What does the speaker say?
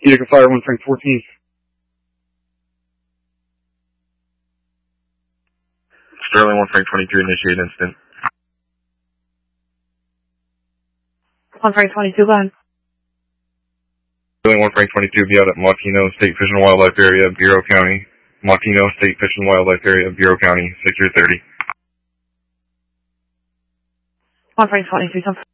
Utica Fire 1 Frank 14. Sterling 1 Frank 22, initiate incident. 1 Frank 22, go ahead. Sterling 1 Frank 22, be out at Montino State Fish and Wildlife Area, Bureau County. Montino State Fish and Wildlife Area, Bureau County, 6 30. 1 Frank 22,